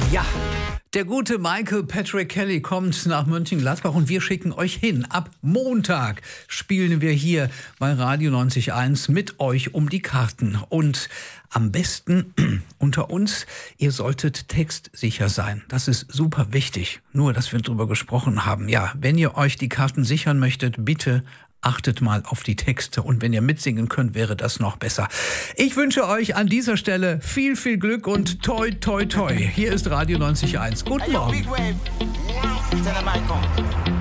Ja, der gute Michael Patrick Kelly kommt nach Mönchengladbach und wir schicken euch hin. Ab Montag spielen wir hier bei Radio 90.1 mit euch um die Karten. Und am besten unter uns, ihr solltet textsicher sein. Das ist super wichtig. Nur, dass wir darüber gesprochen haben. Ja, wenn ihr euch die Karten sichern möchtet, bitte achtet mal auf die Texte und wenn ihr mitsingen könnt, wäre das noch besser. Ich wünsche euch an dieser Stelle viel, viel Glück und toi, toi, toi. Hier ist Radio 90.1. Guten Morgen.